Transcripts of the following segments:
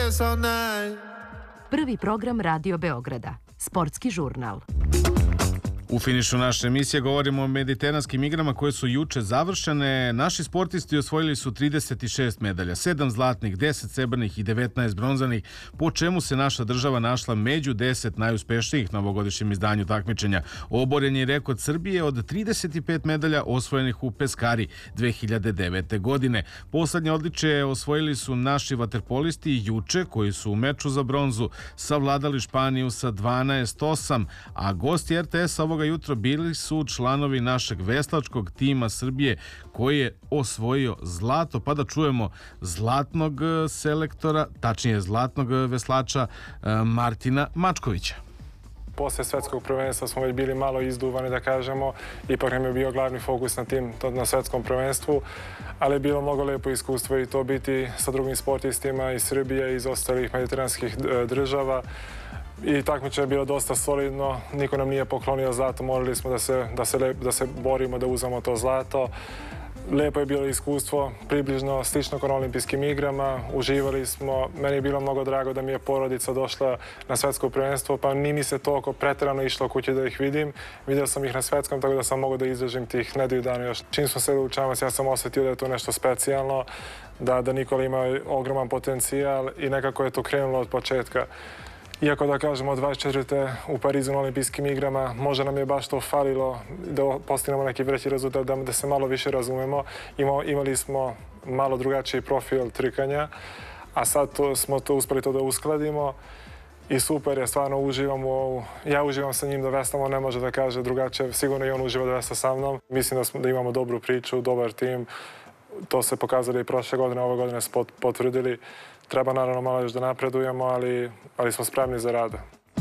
dance all night. Prvi program Radio Beograda, sportski žurnal. U finišu naše emisije govorimo o mediteranskim igrama koje su juče završene. Naši sportisti osvojili su 36 medalja, 7 zlatnih, 10 srebrnih i 19 bronzanih, po čemu se naša država našla među 10 najuspešnijih na ovogodišnjem izdanju takmičenja. Oboren je rekord Srbije od 35 medalja osvojenih u Peskari 2009. godine. Poslednje odličje osvojili su naši vaterpolisti juče, koji su u meču za bronzu savladali Španiju sa 12-8, a gosti RTS-a ovoga jutro bili su članovi našeg veslačkog tima Srbije koji je osvojio zlato, pa da čujemo zlatnog selektora, tačnije zlatnog veslača Martina Mačkovića. Posle svetskog prvenstva smo već bili malo izduvani, da kažemo. Ipak nam je bio glavni fokus na svetskom prvenstvu, ali je bilo mnogo lepo iskustvo i to biti sa drugim sportistima iz Srbije i iz ostalih mediteranskih država. I takmičenje je bilo dosta solidno, niko nam nije poklonio zlato, morali smo da se borimo da uzmemo to zlato. Lepo je bilo iskustvo, približno slično kao na olimpijskim igrama, uživali smo. Meni je bilo mnogo drago da mi je porodica došla na svetsko prvenstvo, pa ni mi se toliko preterano išlo kući da ih vidim. Vidio sam ih na svetskom, tako da sam mogao da izdržim tih nedelju dana još. Čim smo se učavali, ja sam osjetio da je to nešto specijalno, da Nikola ima ogroman potencijal i nekako je to krenulo od početka. Iako da kažemo od 24. u Parizu na olimpijskim igrama, možda nam je baš to falilo da postignemo neki veći rezultat, da se malo više razumemo. Imali smo malo drugačiji profil trkanja, a sad smo to uspeli da uskladimo i super je, stvarno uživam ja uživam sa njim da veslamo, ne može da kaže drugačije, sigurno i on uživa da vesla sa mnom. Mislim da imamo dobru priču, dobar tim, to se pokazali i prošle godine, ove godine smo potvrdili. Treba naravno malo još da napredujemo, ali smo spremni za rad.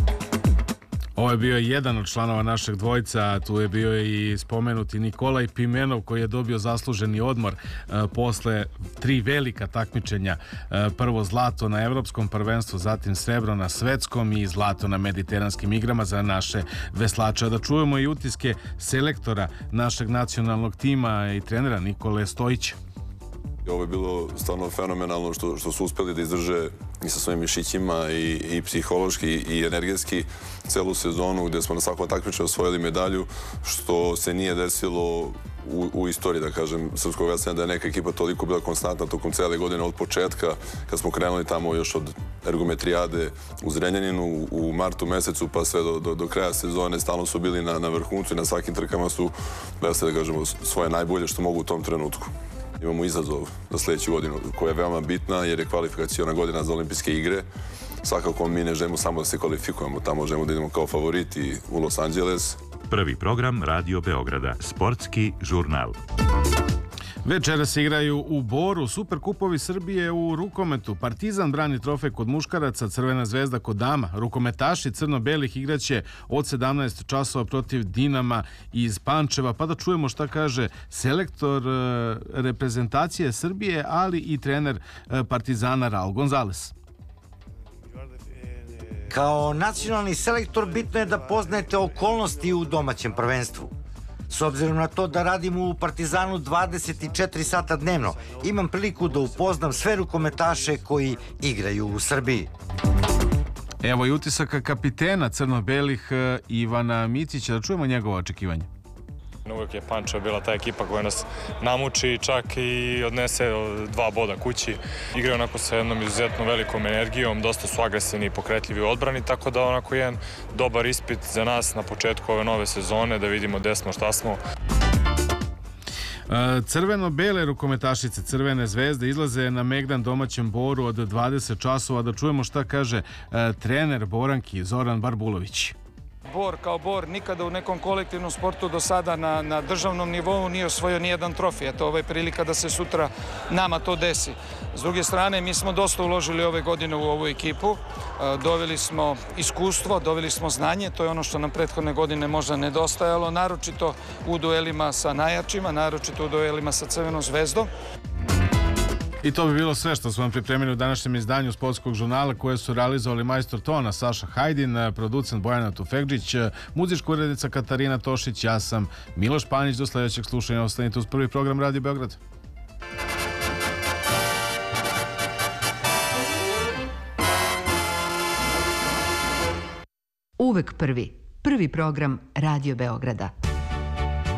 Ovo je bio jedan od članova našeg dvojca, a tu je bio i spomenuti Nikolaj Pimenov koji je dobio zasluženi odmor posle 3 velika takmičenja. Prvo zlato na evropskom prvenstvu, zatim srebro na svetskom i zlato na mediteranskim igrama za naše veslače. Da čujemo i utiske selektora našeg nacionalnog tima i trenera Nikole Stojića. Ovo je bilo stvarno fenomenalno što su uspeli da izdrže i sa svojim mišićima i psihološki i energetski celu sezonu gde smo na svakom takmičenju osvojili medalju, što se nije desilo u istoriji, da kažem, srpskog veslanja, da je neka ekipa toliko bila konstantna tokom cele godine od početka, kad smo krenuli tamo još od ergometrijade u Zrenjaninu u martu mesecu pa sve do kraja sezone, stalno su bili na vrhuncu i na svakim trkama su veslali, da kažemo, svoje najbolje što mogu u tom trenutku. Imamo izazov za sledeću godinu koja je veoma bitna jer je kvalifikaciona godina za olimpijske igre. Svakako mi ne želimo samo da se kvalifikujemo, tamo želimo da idemo kao favoriti u Los Angeles. Prvi program Radio Beograda, sportski žurnal. Večeras se igraju u Boru Superkupovi Srbije u rukometu. Partizan brani trofej kod muškaraca, Crvena zvezda kod dama. Rukometaši crno-belih igraće od 17 časova protiv Dinama iz Pančeva. Pa da čujemo šta kaže selektor reprezentacije Srbije, ali i trener Partizana Raul Gonzalez. Kao nacionalni selektor bitno je da poznajete okolnosti u domaćem prvenstvu. S obzirom na to da radim u Partizanu 24 sata dnevno, imam priliku da upoznam sve rukometaše koji igraju u Srbiji. Evo i utisaka kapitena crno-belih Ivana Micića, da čujemo njegova očekivanja. Uvijek je Pančevo bila ta ekipa koja nas namuči, čak i odnese 2 boda kući. Igraju onako sa jednom izuzetno velikom energijom, dosta su agresivni i pokretljivi u odbrani, tako da onako jedan dobar ispit za nas na početku ove nove sezone, da vidimo gde smo, šta smo. Crveno-bele rukometašice Crvene zvezde izlaze na Megdan domaćem Boru od 20 časova. Da čujemo šta kaže trener Boranki Zoran Barbulović. Bor kao Bor nikada u nekom kolektivnom sportu do sada na državnom nivou nije osvojio nijedan trofej. Eto, ovo je prilika da se sutra nama to desi. S druge strane, mi smo dosta uložili ove godine u ovu ekipu. Doveli smo iskustvo, doveli smo znanje. To je ono što nam prethodne godine možda nedostajalo, naročito u duelima sa najjačima, naročito u duelima sa Crvenom zvezdom. I to bi bilo sve što smo vam pripremili u današnjem izdanju sportskog žurnala koje su realizovali majstor tona Saša Hajdin, producent Bojana Tufekđić, muzička urednica Katarina Tošić, ja sam Miloš Panić. Do sledećeg slušanja ostanite uz prvi program Radio Beograd. Uvek prvi. Prvi program Radio Beograda.